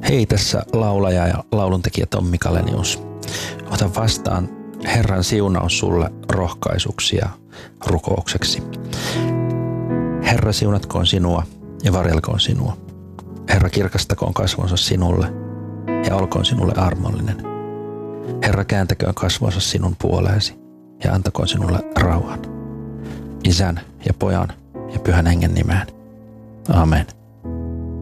Hei, tässä laulaja ja lauluntekijä Tommi Kalenius. Ota vastaan Herran siunaus sulle rohkaisuksi ja rukoukseksi. Herra siunatkoon sinua ja varjelkoon sinua. Herra kirkastakoon kasvonsa sinulle ja olkoon sinulle armollinen. Herra kääntäköön kasvonsa sinun puoleesi ja antakoon sinulle rauhan. Isän ja Pojan ja Pyhän Hengen nimeen. Amen.